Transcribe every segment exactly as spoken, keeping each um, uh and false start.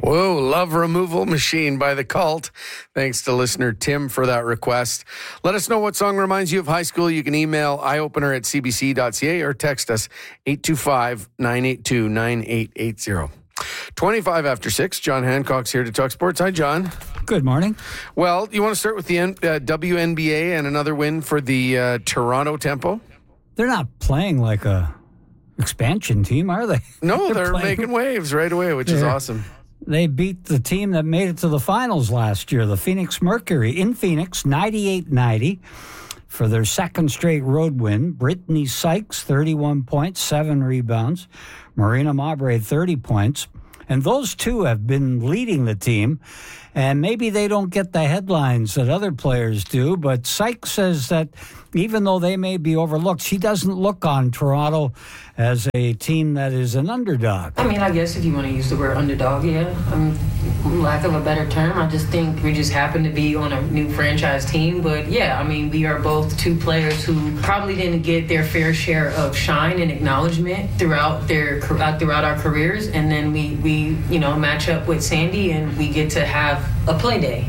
Whoa, Love Removal Machine by The Cult. Thanks to listener Tim for that request. Let us know what song reminds you of high school. You can email eyeopener at c b c dot c a or text us eight two five, nine eight two, nine eight eight zero. twenty-five after six, John Hancock's here to talk sports. Hi, John. Good morning. Well, you want to start with the uh, W N B A and another win for the uh, Toronto Tempo? They're not playing like a expansion team, are they? No, they're, they're making waves right away, which they're, is awesome. They beat the team that made it to the finals last year, the Phoenix Mercury, in Phoenix, ninety-eight ninety. For their second straight road win. Brittany Sykes, thirty-one points, seven rebounds. Marina Mabre, thirty points. And those two have been leading the team. And maybe they don't get the headlines that other players do, but Sykes says that even though they may be overlooked, she doesn't look on Toronto as a team that is an underdog. I mean, I guess if you want to use the word underdog, yeah. Um, lack of a better term, I just think we just happen to be on a new franchise team. But yeah, I mean, we are both two players who probably didn't get their fair share of shine and acknowledgement throughout their throughout our careers, and then we we you know match up with Sandy, and we get to have a play day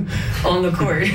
on the court.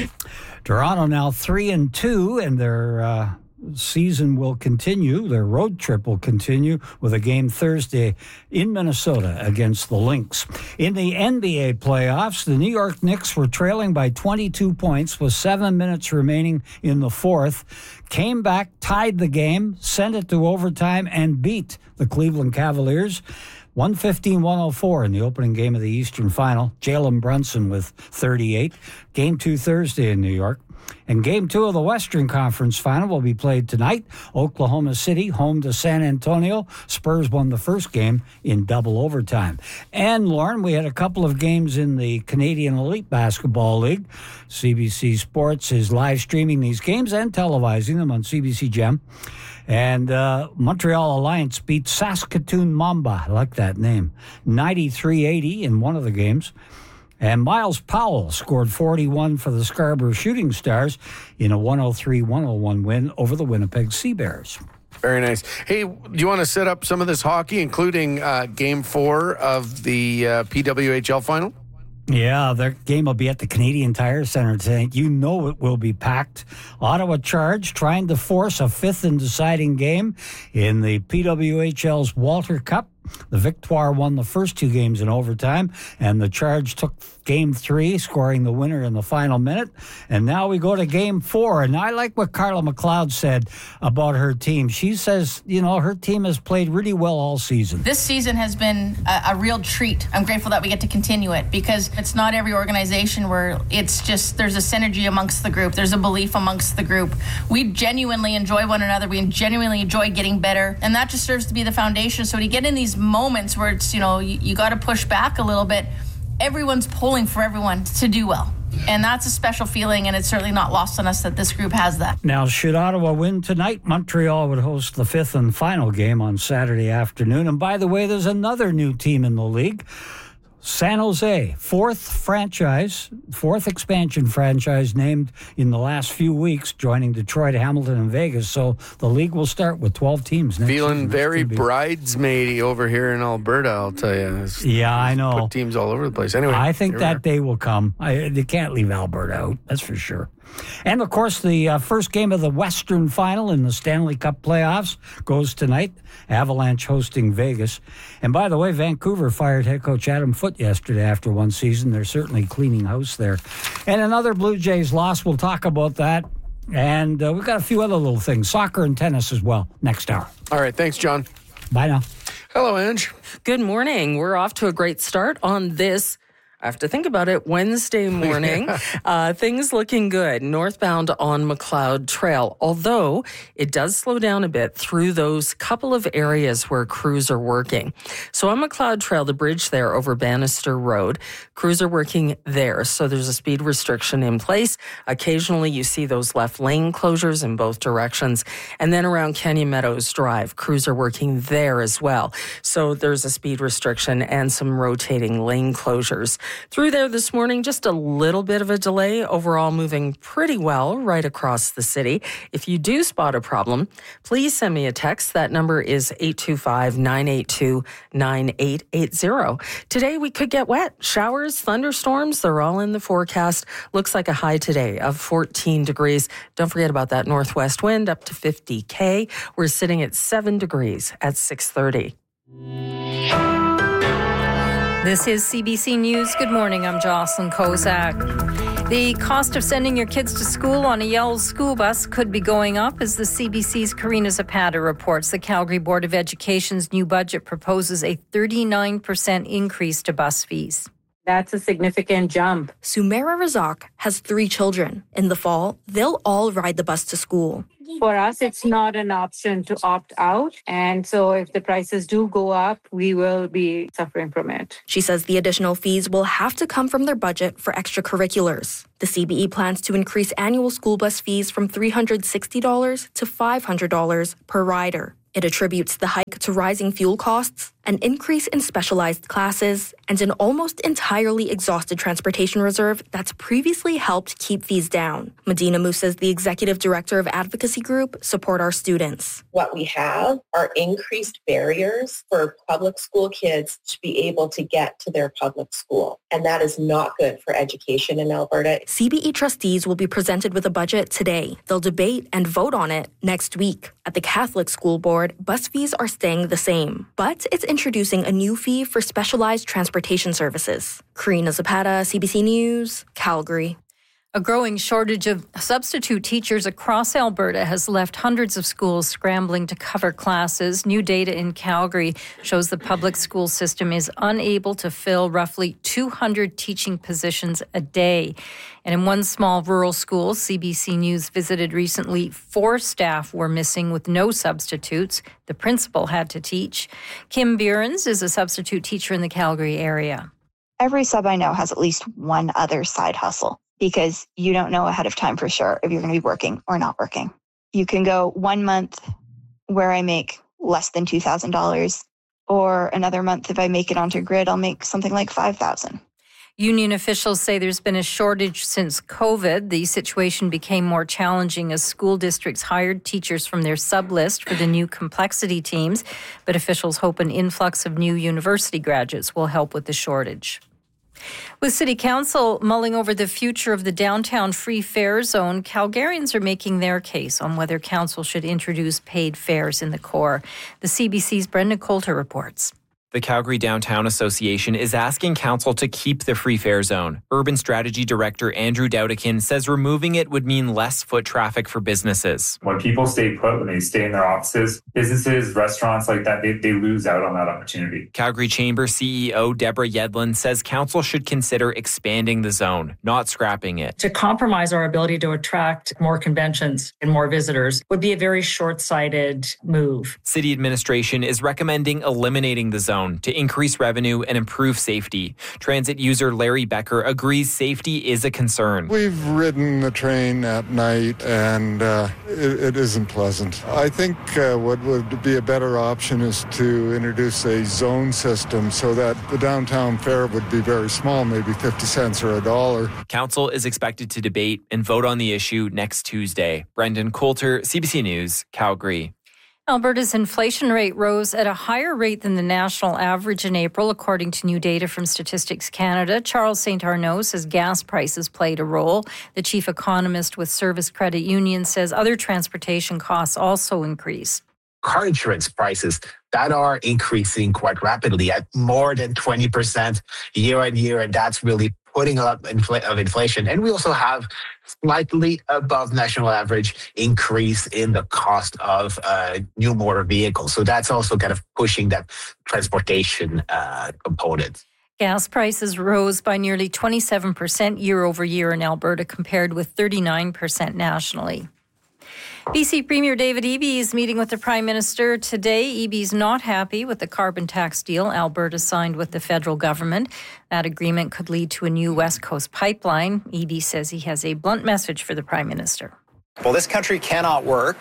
Toronto now three and two, and their uh, season will continue. Their road trip will continue with a game Thursday in Minnesota against the Lynx. In the N B A playoffs, the New York Knicks were trailing by twenty-two points with seven minutes remaining in the fourth. Came back, tied the game, sent it to overtime, and beat the Cleveland Cavaliers. one fifteen one oh four in the opening game of the Eastern Final. Jalen Brunson with thirty-eight. Game two Thursday in New York. And game two of the Western Conference Final will be played tonight. Oklahoma City home to San Antonio. Spurs won the first game in double overtime. And, Lauren, we had a couple of games in the Canadian Elite Basketball League. C B C Sports is live streaming these games and televising them on C B C Gem. And uh, Montreal Alliance beat Saskatoon Mamba, I like that name, ninety-three eighty in one of the games. And Miles Powell scored forty-one for the Scarborough Shooting Stars in a one oh three one oh one win over the Winnipeg Sea Bears. Very nice. Hey, do you want to set up some of this hockey, including uh, game four of the uh, P W H L final? Yeah, their game will be at the Canadian Tire Centre tonight. You know it will be packed. Ottawa Charge trying to force a fifth and deciding game in the P W H L's Walter Cup. The Victoire won the first two games in overtime, and the Charge took game three, scoring the winner in the final minute. And now we go to game four. And I like what Carla McLeod said about her team. She says, you know, her team has played really well all season. This season has been a, a real treat. I'm grateful that we get to continue it, because it's not every organization where it's just, there's a synergy amongst the group. There's a belief amongst the group. We genuinely enjoy one another. We genuinely enjoy getting better. And that just serves to be the foundation. So to get in these moments where it's, you know, you, you got to push back a little bit, everyone's pulling for everyone to do well. And that's a special feeling, and it's certainly not lost on us that this group has that. Now, should Ottawa win tonight, Montreal would host the fifth and final game on Saturday afternoon. And by the way, there's another new team in the league. San Jose, fourth franchise, fourth expansion franchise named in the last few weeks, joining Detroit, Hamilton, and Vegas. So the league will start with twelve teams next Feeling season. very bridesmaidy over here in Alberta, I'll tell you. It's, yeah, I know. Put teams all over the place. Anyway, I think that day will come. I, they can't leave Alberta out, that's for sure. And, of course, the uh, first game of the Western Final in the Stanley Cup playoffs goes tonight. Avalanche hosting Vegas. And, by the way, Vancouver fired head coach Adam Foote yesterday after one season. They're certainly cleaning house there. And another Blue Jays loss. We'll talk about that. And uh, we've got a few other little things. Soccer and tennis as well next hour. All right. Thanks, John. Bye now. Hello, Ange. Good morning. We're off to a great start on this, I have to think about it, Wednesday morning. yeah. uh, things looking good northbound on McLeod Trail, although it does slow down a bit through those couple of areas where crews are working. So on McLeod Trail, the bridge there over Bannister Road, crews are working there. So there's a speed restriction in place. Occasionally you see those left lane closures in both directions. And then around Canyon Meadows Drive, crews are working there as well. So there's a speed restriction and some rotating lane closures. Through there this morning, just a little bit of a delay. Overall, moving pretty well right across the city. If you do spot a problem, please send me a text. That number is eight two five, nine eight two, nine eight eight zero. Today, we could get wet. Showers, thunderstorms, they're all in the forecast. Looks like a high today of fourteen degrees. Don't forget about that northwest wind up to fifty K. We're sitting at seven degrees at six thirty. This is C B C News. Good morning. I'm Jocelyn Kozak. The cost of sending your kids to school on a Yellow school bus could be going up, as the C B C's Karina Zapata reports. The Calgary Board of Education's new budget proposes a thirty-nine percent increase to bus fees. That's a significant jump. Sumaira Razak has three children. In the fall, they'll all ride the bus to school. For us, it's not an option to opt out. And so if the prices do go up, we will be suffering from it. She says the additional fees will have to come from their budget for extracurriculars. The C B E plans to increase annual school bus fees from three hundred sixty dollars to five hundred dollars per rider. It attributes the hike to rising fuel costs, an increase in specialized classes, and an almost entirely exhausted transportation reserve that's previously helped keep fees down. Medina Musa is the executive director of advocacy group Support Our Students. What we have are increased barriers for public school kids to be able to get to their public school, and that is not good for education in Alberta. C B E trustees will be presented with a budget today. They'll debate and vote on it next week. At the Catholic School Board, bus fees are staying the same, but it's introducing a new fee for specialized transportation services. Karina Zapata, C B C News, Calgary. A growing shortage of substitute teachers across Alberta has left hundreds of schools scrambling to cover classes. New data in Calgary shows the public school system is unable to fill roughly two hundred teaching positions a day. And in one small rural school C B C News visited recently, four staff were missing with no substitutes. The principal had to teach. Kim Behrens is a substitute teacher in the Calgary area. Every sub I know has at least one other side hustle, because you don't know ahead of time for sure if you're going to be working or not working. You can go one month where I make less than two thousand dollars, or another month if I make it onto grid, I'll make something like five thousand dollars. Union officials say there's been a shortage since COVID. The situation became more challenging as school districts hired teachers from their sub-list for the new complexity teams, but officials hope an influx of new university graduates will help with the shortage. With City Council mulling over the future of the downtown free fare zone, Calgarians are making their case on whether Council should introduce paid fares in the core. The C B C's Brendan Coulter reports. The Calgary Downtown Association is asking Council to keep the free fare zone. Urban Strategy Director Andrew Dowdikin says removing it would mean less foot traffic for businesses. When people stay put, when they stay in their offices, businesses, restaurants like that, they, they lose out on that opportunity. Calgary Chamber C E O Deborah Yedlin says Council should consider expanding the zone, not scrapping it. To compromise our ability to attract more conventions and more visitors would be a very short-sighted move. City administration is recommending eliminating the zone to increase revenue and improve safety. Transit user Larry Becker agrees safety is a concern. We've ridden the train at night and uh, it, it isn't pleasant. I think uh, what would be a better option is to introduce a zone system so that the downtown fare would be very small, maybe fifty cents or a dollar. Council is expected to debate and vote on the issue next Tuesday. Brendan Coulter, C B C News, Calgary. Alberta's inflation rate rose at a higher rate than the national average in April, according to new data from Statistics Canada. Charles Saint Arnaud says gas prices played a role. The chief economist with Service Credit Union says other transportation costs also increased. Car insurance prices that are increasing quite rapidly at more than twenty percent year on year, and that's really putting up infl- of inflation. And we also have slightly above national average increase in the cost of uh, new motor vehicles. So that's also kind of pushing that transportation uh, component. Gas prices rose by nearly twenty-seven percent year over year in Alberta, compared with thirty-nine percent nationally. B C Premier David Eby is meeting with the Prime Minister today. Eby's not happy with the carbon tax deal Alberta signed with the federal government. That agreement could lead to a new West Coast pipeline. Eby says he has a blunt message for the Prime Minister. Well, this country cannot work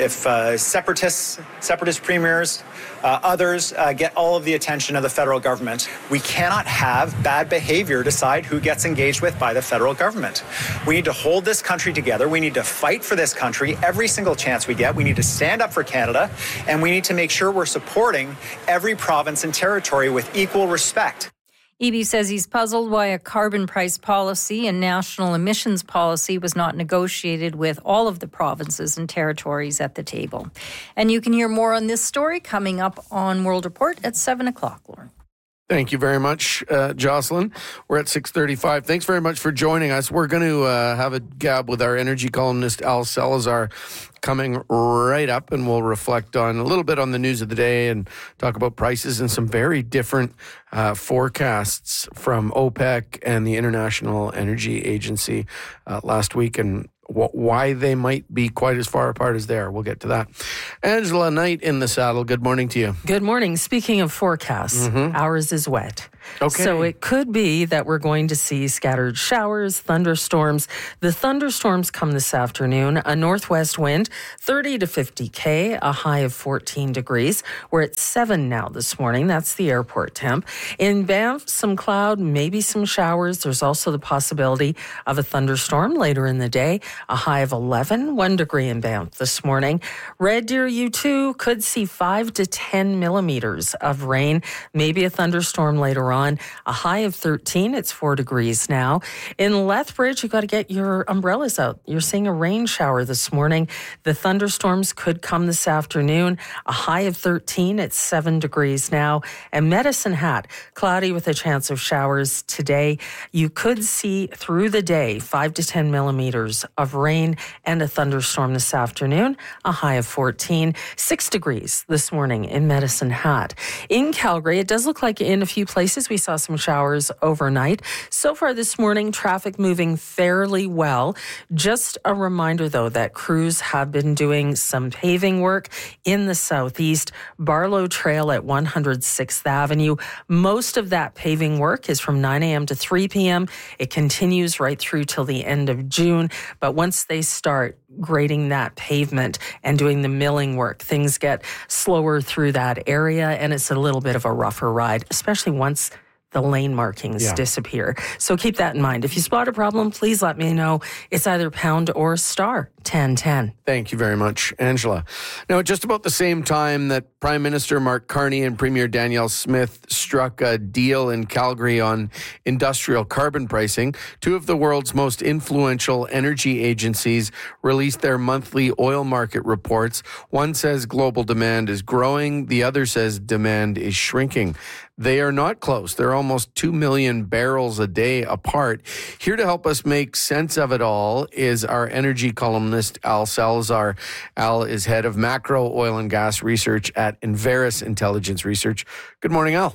if uh, separatists, separatist premiers, uh, others uh, get all of the attention of the federal government, we cannot have bad behavior decide who gets engaged with by the federal government. We need to hold this country together. We need to fight for this country every single chance we get. We need to stand up for Canada, and we need to make sure we're supporting every province and territory with equal respect. Eby says he's puzzled why a carbon price policy and national emissions policy was not negotiated with all of the provinces and territories at the table. And you can hear more on this story coming up on World Report at seven o'clock, Lauren. Thank you very much, uh, Jocelyn. We're at six thirty-five. Thanks very much for joining us. We're going to uh, have a gab with our energy columnist, Al Salazar, coming right up, and we'll reflect on a little bit on the news of the day and talk about prices and some very different uh, forecasts from OPEC and the International Energy Agency uh, last week, and wh- why they might be quite as far apart as they are. We'll get to that. Angela Knight in the saddle. Good morning to you. Good morning. Speaking of forecasts, mm-hmm. ours is wet. Okay. So it could be that we're going to see scattered showers, thunderstorms. The thunderstorms come this afternoon. A northwest wind, thirty to fifty K, a high of fourteen degrees. We're at seven now this morning. That's the airport temp. In Banff, some cloud, maybe some showers. There's also the possibility of a thunderstorm later in the day. A high of eleven, one degree in Banff this morning. Red Deer, U two could see five to ten millimeters of rain, maybe a thunderstorm later on. A high of thirteen. It's four degrees now. In Lethbridge, you got to get your umbrellas out. You're seeing a rain shower this morning. The thunderstorms could come this afternoon. A high of thirteen. It's seven degrees now. And Medicine Hat, cloudy with a chance of showers today. You could see through the day five to ten millimeters of rain and a thunderstorm this afternoon. A high of fourteen. Six degrees this morning in Medicine Hat. In Calgary, it does look like in a few places we saw some showers overnight. So far this morning, traffic moving fairly well. Just a reminder, though, that crews have been doing some paving work in the southeast. Barlow Trail at one hundred sixth Avenue. Most of that paving work is from nine a.m. to three p.m. It continues right through till the end of June. But once they start grading that pavement and doing the milling work, things get slower through that area, and it's a little bit of a rougher ride, especially once the lane markings yeah. disappear. So keep that in mind. If you spot a problem, please let me know. It's either pound or star ten ten. Thank you very much, Angela. Now, at just about the same time that Prime Minister Mark Carney and Premier Danielle Smith struck a deal in Calgary on industrial carbon pricing, two of the world's most influential energy agencies released their monthly oil market reports. One says global demand is growing. The other says demand is shrinking. They are not close. They're almost two million barrels a day apart. Here to help us make sense of it all is our energy columnist, Al Salazar. Al is head of macro oil and gas research at Enverus Intelligence Research. Good morning, Al.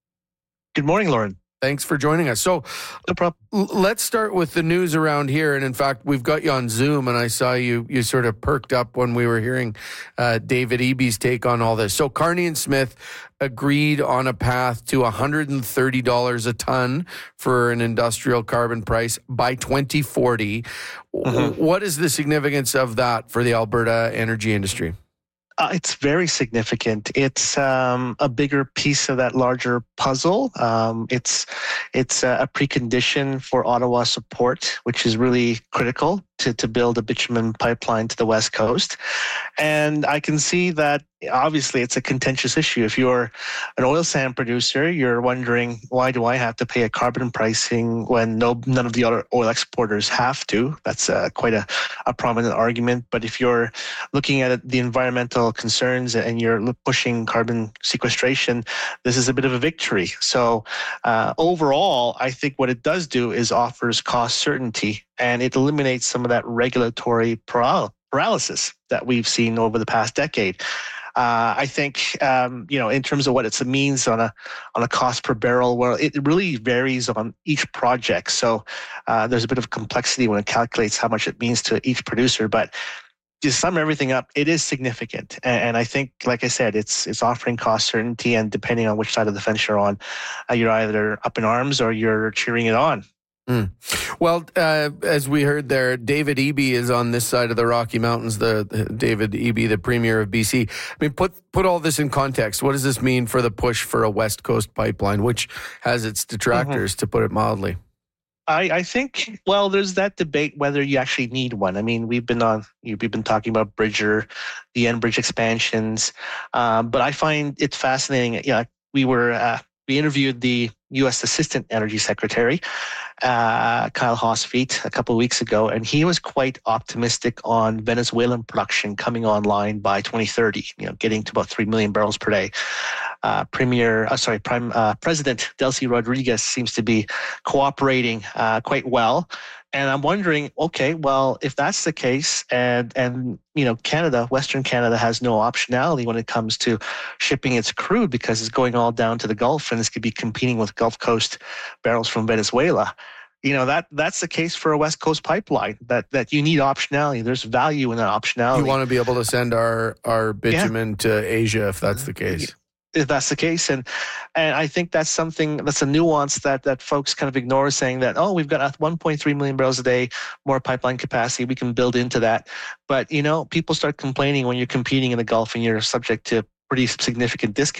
Good morning, Lauren. Thanks for joining us. So no problem. L- let's start with the news around here. And in fact, we've got you on Zoom, and I saw you you sort of perked up when we were hearing uh, David Eby's take on all this. So Carney and Smith agreed on a path to one hundred thirty dollars a ton for an industrial carbon price by twenty forty. Mm-hmm. What is the significance of that for the Alberta energy industry? Uh, it's very significant. It's um, a bigger piece of that larger puzzle. Um, it's it's a, a precondition for Ottawa support, which is really critical to, to build a bitumen pipeline to the West Coast. And I can see that obviously it's a contentious issue. If you're an oil sand producer, you're wondering, why do I have to pay a carbon pricing when no none of the other oil exporters have to? That's uh, quite a, a prominent argument. But if you're looking at the environmental concerns and you're pushing carbon sequestration, this is a bit of a victory. So uh, overall, I think what it does do is offers cost certainty, and it eliminates some of that regulatory paral- paralysis that we've seen over the past decade. Uh, I think, um, you know, in terms of what it means on a on a cost per barrel, well, it really varies on each project. So uh, there's a bit of complexity when it calculates how much it means to each producer. But to sum everything up, it is significant. And, and I think, like I said, it's it's offering cost certainty. And depending on which side of the fence you're on, uh, you're either up in arms or you're cheering it on. Mm. Well, uh, as we heard there, David Eby is on this side of the Rocky Mountains, the, the David Eby, the Premier of B C. I mean, put put all this in context. What does this mean for the push for a West Coast pipeline, which has its detractors, mm-hmm. to put it mildly? I, I think, well, there's that debate whether you actually need one. I mean, we've been on, we've been talking about Bridger, the Enbridge expansions, um, but I find it fascinating. Yeah, you know, we were, uh, we interviewed the U S Assistant Energy Secretary, uh, Kyle Hosfeld, a couple of weeks ago, and he was quite optimistic on Venezuelan production coming online by twenty thirty, you know, getting to about three million barrels per day. Uh, Premier, uh, sorry, Prime uh, President Delcy Rodriguez seems to be cooperating uh, quite well. And I'm wondering, okay, well, if that's the case, and and you know, Canada, Western Canada has no optionality when it comes to shipping its crude because it's going all down to the Gulf, and this could be competing with Gulf Coast barrels from Venezuela. You know, that that's the case for a West Coast pipeline, that that you need optionality. There's value in that optionality. You want to be able to send our, our bitumen yeah. to Asia if that's the case. If that's the case. And and I think that's something, that's a nuance that that folks kind of ignore, saying that, oh, we've got one point three million barrels a day, more pipeline capacity, we can build into that. But, you know, people start complaining when you're competing in the Gulf and you're subject to pretty significant discounts.